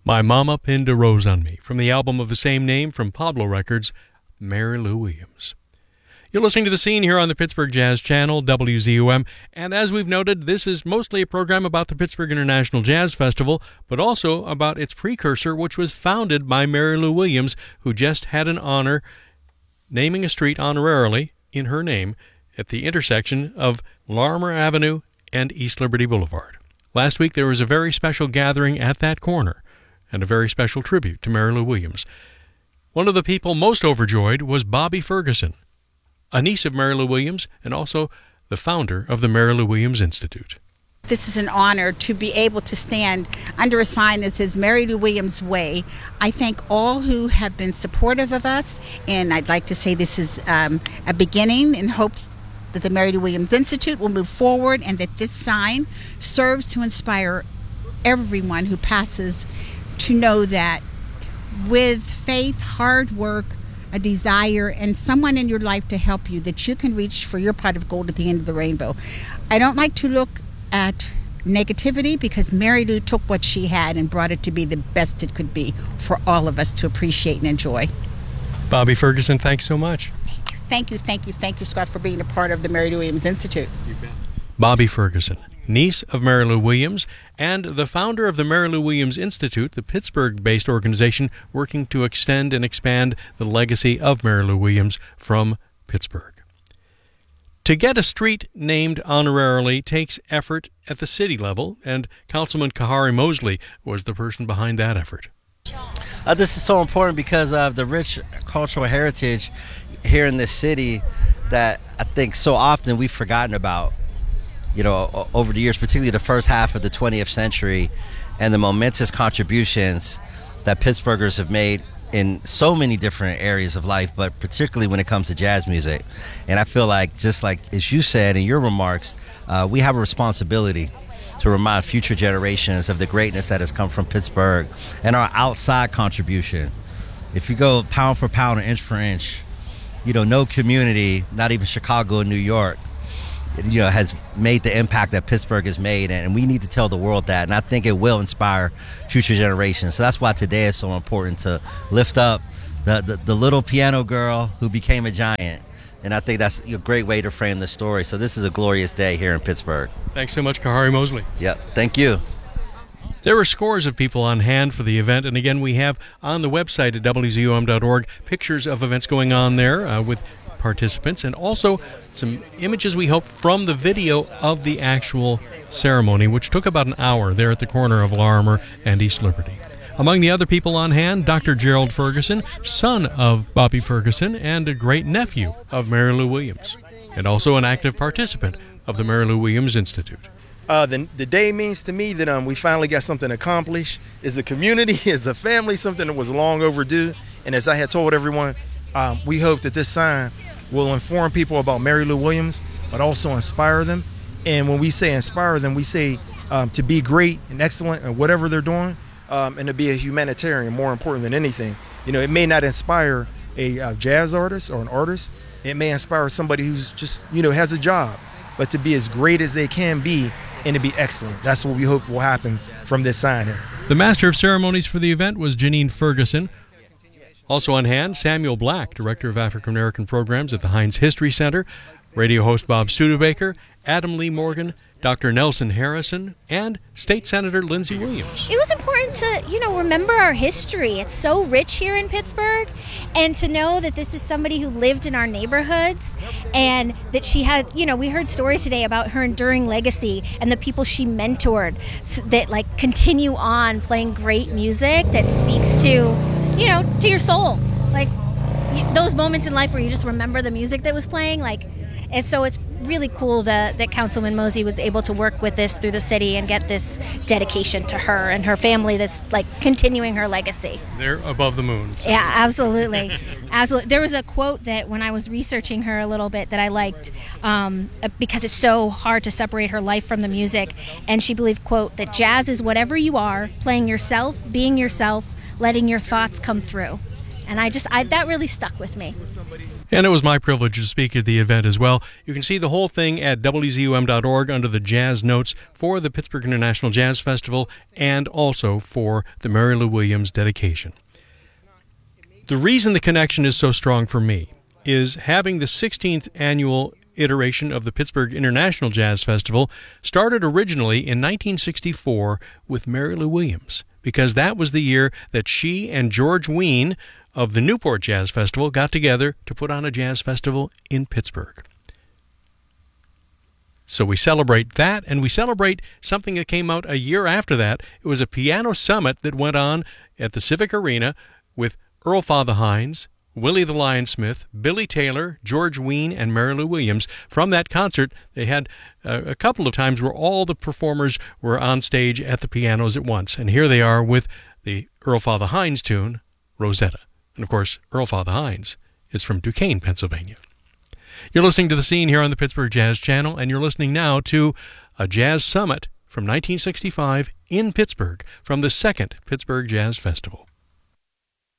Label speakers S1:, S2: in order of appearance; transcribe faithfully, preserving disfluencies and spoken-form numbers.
S1: My Mama Pinned a Rose on Me, from the album of the same name from Pablo Records, Mary Lou Williams. You're listening to The Scene here on the Pittsburgh Jazz Channel, W Z U M, and as we've noted, this is mostly a program about the Pittsburgh International Jazz Festival, but also about its precursor, which was founded by Mary Lou Williams, who just had an honor naming a street honorarily in her name at the intersection of Larimer Avenue and East Liberty Boulevard. Last week there was a very special gathering at that corner, and a very special tribute to Mary Lou Williams. One of the people most overjoyed was Bobby Ferguson, a niece of Mary Lou Williams and also the founder of the Mary Lou Williams Institute.
S2: This is an honor to be able to stand under a sign that says Mary Lou Williams Way. I thank all who have been supportive of us, and I'd like to say this is um, a beginning in hopes that the Mary Lou Williams Institute will move forward and that this sign serves to inspire everyone who passes to know that with faith, hard work, a desire, and someone in your life to help you, that you can reach for your pot of gold at the end of the rainbow. I don't like to look at negativity because Mary Lou took what she had and brought it to be the best it could be for all of us to appreciate and enjoy.
S1: Bobby Ferguson, thanks so much.
S2: Thank you, thank you, thank you, thank you, Scott, for being a part of the Mary Lou Williams Institute.
S1: You bet. Bobby Ferguson, niece of Mary Lou Williams and the founder of the Mary Lou Williams Institute, the Pittsburgh-based organization working to extend and expand the legacy of Mary Lou Williams from Pittsburgh. To get a street named honorarily takes effort at the city level, and Councilman Kahari Mosley was the person behind that effort.
S3: Uh, this is so important because of the rich cultural heritage here in this city that I think so often we've forgotten about. You know, over the years, particularly the first half of the twentieth century, and the momentous contributions that Pittsburghers have made in so many different areas of life, but particularly when it comes to jazz music. And I feel like, just like as you said in your remarks, uh, we have a responsibility to remind future generations of the greatness that has come from Pittsburgh and our outside contribution. If you go pound for pound or inch for inch, you know, no community, not even Chicago and New York, you know, has made the impact that Pittsburgh has made, and we need to tell the world that, and I think it will inspire future generations. So that's why today is so important, to lift up the, the, the little piano girl who became a giant, and I think that's a great way to frame the story. So this is a glorious day here in Pittsburgh.
S1: Thanks so much, Kahari Mosley.
S3: Yep, thank you.
S1: There were scores of people on hand for the event, and again, we have on the website at W Z U M dot org pictures of events going on there uh, with participants, and also some images, we hope, from the video of the actual ceremony, which took about an hour there at the corner of Larimer and East Liberty. Among the other people on hand, Doctor Gerald Ferguson, son of Bobby Ferguson and a great nephew of Mary Lou Williams, and also an active participant of the Mary Lou Williams Institute.
S4: Uh, the, the day means to me that um, we finally got something accomplished. As a community, as a family, something that was long overdue. And as I had told everyone, um, we hope that this sign will inform people about Mary Lou Williams, but also inspire them. And when we say inspire them, we say um, to be great and excellent at whatever they're doing, um, and to be a humanitarian, more important than anything. You know, it may not inspire a uh, jazz artist or an artist. It may inspire somebody who's just, you know, has a job, but to be as great as they can be and to be excellent. That's what we hope will happen from this sign here.
S1: The master of ceremonies for the event was Janine Ferguson. Also on hand, Samuel Black, Director of African American Programs at the Heinz History Center, radio host Bob Studebaker, Adam Lee Morgan, Doctor Nelson Harrison, and State Senator Lindsey Williams.
S5: It was important to, you know, remember our history. It's so rich here in Pittsburgh, and to know that this is somebody who lived in our neighborhoods, and that she had, you know, we heard stories today about her enduring legacy and the people she mentored that, like, continue on playing great music that speaks to, you know, to your soul. Like, those moments in life where you just remember the music that was playing, like, and so it's really cool to, that Councilman Mosey was able to work with this through the city and get this dedication to her and her family that's, like, continuing her legacy.
S1: They're above the moon. So.
S5: Yeah, absolutely. Absolutely. There was a quote that when I was researching her a little bit that I liked, um, because it's so hard to separate her life from the music, and she believed, quote, that jazz is whatever you are, playing yourself, being yourself, letting your thoughts come through. And I just, I, that really stuck with me.
S1: And it was my privilege to speak at the event as well. You can see the whole thing at W Z U M dot org under the Jazz Notes for the Pittsburgh International Jazz Festival and also for the Mary Lou Williams dedication. The reason the connection is so strong for me is having the sixteenth annual iteration of the Pittsburgh International Jazz Festival started originally in nineteen sixty-four with Mary Lou Williams, because that was the year that she and George Wein of the Newport Jazz Festival got together to put on a jazz festival in Pittsburgh. So we celebrate that, and we celebrate something that came out a year after that. It was a piano summit that went on at the Civic Arena with Earl Father Hines, Willie the Lion Smith, Billy Taylor, George Wein, and Mary Lou Williams. From that concert, they had uh, a couple of times where all the performers were on stage at the pianos at once. And here they are with the Earl Father Hines tune, Rosetta. And, of course, Earl Father Hines is from Duquesne, Pennsylvania. You're listening to The Scene here on the Pittsburgh Jazz Channel, and you're listening now to a jazz summit from nineteen sixty-five in Pittsburgh from the Second Pittsburgh Jazz Festival.